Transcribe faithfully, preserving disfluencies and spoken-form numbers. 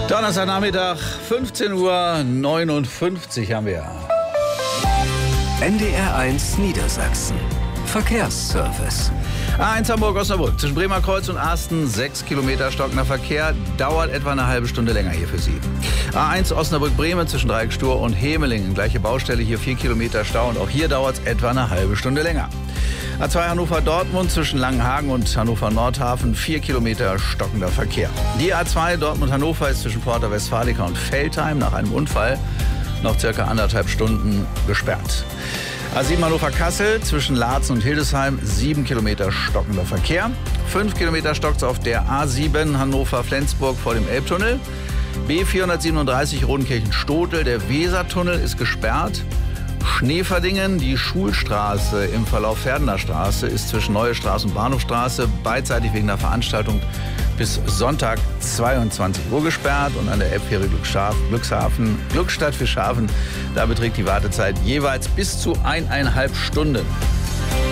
Donnerstagnachmittag, fünfzehn Uhr neunundfünfzig haben wir. N D R eins Niedersachsen. Verkehrsservice. A eins Hamburg-Osnabrück zwischen Bremer Kreuz und Asten, sechs Kilometer stockender Verkehr, dauert etwa eine halbe Stunde länger hier für Sie. A eins Osnabrück-Bremen zwischen Dreieckstur und Hemelingen, gleiche Baustelle, hier vier Kilometer Stau und auch hier dauert es etwa eine halbe Stunde länger. A zwei Hannover-Dortmund zwischen Langenhagen und Hannover-Nordhafen, vier Kilometer stockender Verkehr. Die A zwei Dortmund-Hannover ist zwischen Porta Westfalica und Veltheim nach einem Unfall noch circa anderthalb Stunden gesperrt. A sieben Hannover-Kassel zwischen Laatzen und Hildesheim, sieben Kilometer stockender Verkehr. fünf Kilometer stockt auf der A sieben Hannover-Flensburg vor dem Elbtunnel. B vierhundertsiebenunddreißig Rodenkirchen-Stotel, der Wesertunnel ist gesperrt. Schneeverdingen, die Schulstraße im Verlauf Verdener Straße ist zwischen Neue Straße und Bahnhofstraße beidseitig wegen der Veranstaltung bis Sonntag zweiundzwanzig Uhr gesperrt. Und an der Elbfähre Glückshafen, Glückstadt Fischhafen, da beträgt die Wartezeit jeweils bis zu eineinhalb Stunden.